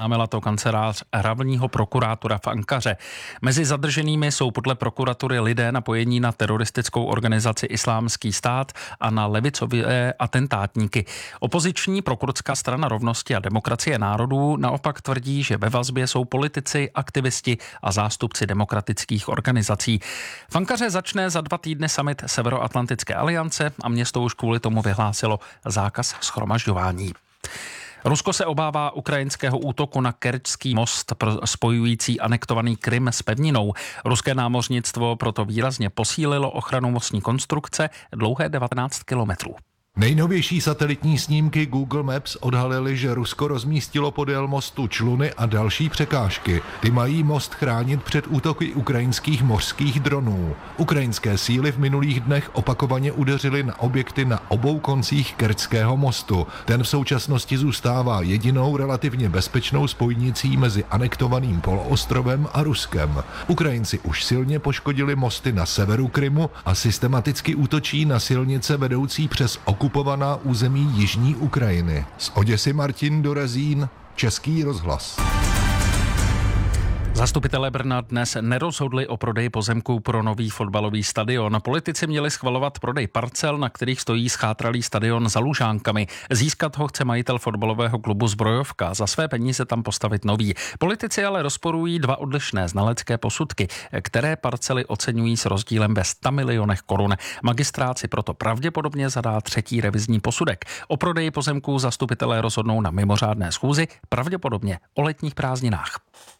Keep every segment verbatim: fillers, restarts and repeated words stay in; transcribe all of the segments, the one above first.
Oznámila to kancelář hlavního prokurátora v Ankaře. Mezi zadrženými jsou podle prokuratury lidé napojení na teroristickou organizaci Islámský stát a na levicové atentátníky. Opoziční prokurdská strana rovnosti a demokracie národů naopak tvrdí, že ve vazbě jsou politici, aktivisti a zástupci demokratických organizací. V Ankaře začne za dva týdny summit Severoatlantické aliance a město už kvůli tomu vyhlásilo zákaz shromažďování. Rusko se obává ukrajinského útoku na Kerčský most spojující anektovaný Krym s pevninou. Ruské námořnictvo proto výrazně posílilo ochranu mostní konstrukce dlouhé devatenáct kilometrů. Nejnovější satelitní snímky Google Maps odhalily, že Rusko rozmístilo podél mostu čluny a další překážky. Ty mají most chránit před útoky ukrajinských mořských dronů. Ukrajinské síly v minulých dnech opakovaně udeřily na objekty na obou koncích Kerčského mostu. Ten v současnosti zůstává jedinou relativně bezpečnou spojnicí mezi anektovaným poloostrovem a Ruskem. Ukrajinci už silně poškodili mosty na severu Krymu a systematicky útočí na silnice vedoucí přes okupovaná území jižní Ukrajiny. Z Oděsy Martin Dorezín, Český rozhlas. Zastupitelé Brna dnes nerozhodli o prodeji pozemků pro nový fotbalový stadion. Politici měli schvalovat prodej parcel, na kterých stojí schátralý stadion za Lužánkami. Získat ho chce majitel fotbalového klubu Zbrojovka. Za své peníze tam postavit nový. Politici ale rozporují dva odlišné znalecké posudky, které parcely oceňují s rozdílem ve sto milionech korun. Magistrát si proto pravděpodobně zadá třetí revizní posudek. O prodeji pozemků zastupitelé rozhodnou na mimořádné schůzi, pravděpodobně o letních prázdninách.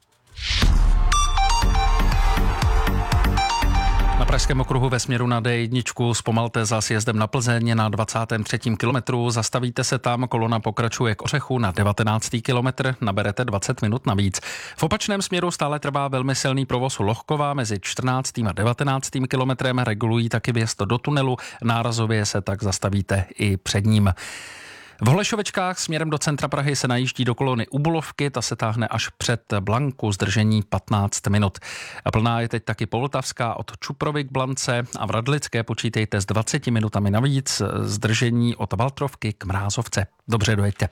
Na pražském okruhu ve směru na D jedna zpomalte za sjezdem na Plzeň na dvacátém třetím kilometru. Zastavíte se tam, kolona pokračuje k Ořechu na devatenáctý kilometr, naberete dvacet minut navíc. V opačném směru stále trvá velmi silný provoz u Lohkova mezi čtrnáctým a devatenáctým kilometrem. Regulují taky vjezd do tunelu, nárazově se tak zastavíte i před ním. V Holešovečkách směrem do centra Prahy se najíždí do kolony u Bulovky, ta se táhne až před Blanku, zdržení patnáct minut. A plná je teď taky Poltavská od Čuprovy k Blance a v Radlické počítejte s dvaceti minutami navíc, zdržení od Valtrovky k Mrázovce. Dobře, dojeďte.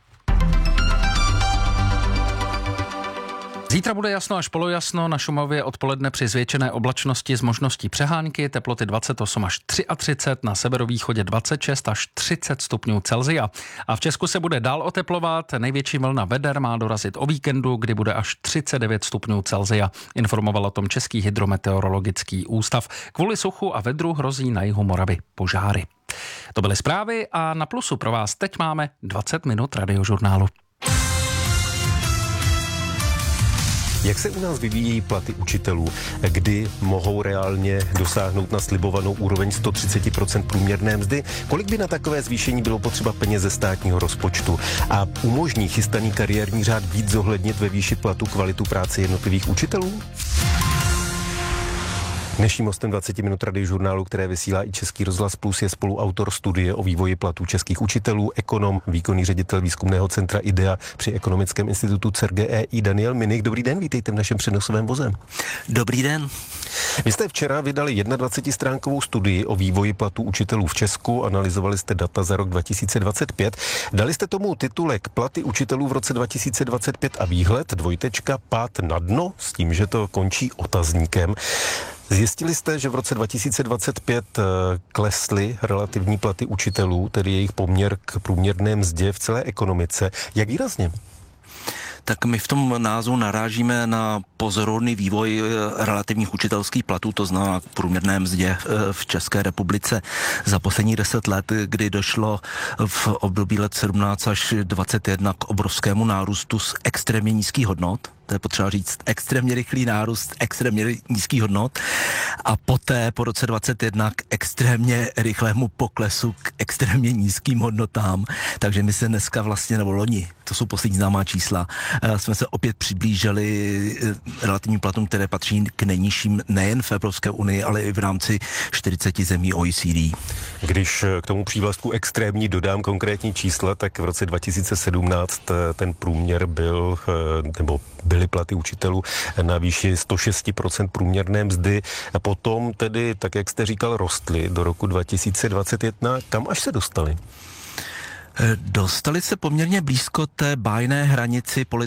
Zítra bude jasno až polojasno, na Šumavě odpoledne při zvětšené oblačnosti s možností přehánky, teploty dvacet osm až třicet tři, na severovýchodě dvacet šest až třicet stupňů Celsia. A v Česku se bude dál oteplovat, největší vlna veder má dorazit o víkendu, kdy bude až třicet devět stupňů Celsia. Informoval o tom Český hydrometeorologický ústav. Kvůli suchu a vedru hrozí na jihu Moravy požáry. To byly zprávy a na Plusu pro vás teď máme dvacet minut radiožurnálu. Jak se u nás vyvíjejí platy učitelů? Kdy mohou reálně dosáhnout na slibovanou úroveň sto třicet procent průměrné mzdy? Kolik by na takové zvýšení bylo potřeba peněz ze státního rozpočtu? A umožní chystaný kariérní řád víc zohlednit ve výši platu kvalitu práce jednotlivých učitelů? Dnešním hostem dvacet minut radiožurnálu, které vysílá i Český rozhlas Plus, je spoluautor studie o vývoji platů českých učitelů, ekonom, výkonný ředitel výzkumného centra IDEA při Ekonomickém institutu C E R G E I Daniel Minik. Dobrý den, vítejte v našem přenosovém voze. Dobrý den. Vy jste včera vydali dvacetistránkovou studii o vývoji platů učitelů v Česku, analyzovali jste data za rok dva tisíce dvacet pět. Dali jste tomu titulek Platy učitelů v roce dva tisíce dvacet pět a výhled, dvojtečka, pád na dno, s tím, že to končí otazníkem. Zjistili jste, že v roce dva tisíce dvacet pět klesly relativní platy učitelů, tedy jejich poměr k průměrné mzdě v celé ekonomice. Jak výrazně? Tak my v tom názvu narážíme na pozoruhodný vývoj relativních učitelských platů, to znamená k průměrné mzdě v České republice za posledních deset let, kdy došlo v období let sedmnáct až dvacet jedna k obrovskému nárůstu z extrémně nízkých hodnot. To je potřeba říct, extrémně rychlý nárůst extrémně nízkých hodnot a poté po roce dvacet jedna k extrémně rychlému poklesu k extrémně nízkým hodnotám. Takže my se dneska vlastně, nebo loni, to jsou poslední známá čísla, jsme se opět přiblížili relativním platům, které patří k nejnižším nejen v Evropské unii, ale i v rámci čtyřiceti zemí O E C D. Když k tomu přívlastku extrémní dodám konkrétní čísla, tak v roce dva tisíce sedmnáct ten průměr byl, nebo byly platy učitelů na výši sto šest procent průměrné mzdy. Potom tedy, tak jak jste říkal, rostly do roku dva tisíce dvacet jedna. Kam až se dostali? Dostali se poměrně blízko té bájné hranici